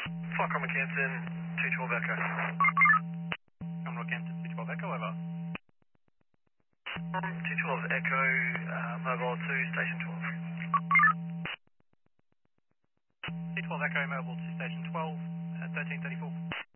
Flight Cromwell Canton, 212 Echo. Cromwell Canton 212 Echo, over. 212 Echo, mobile to station 12. 212 Echo, mobile to station 12, 1334.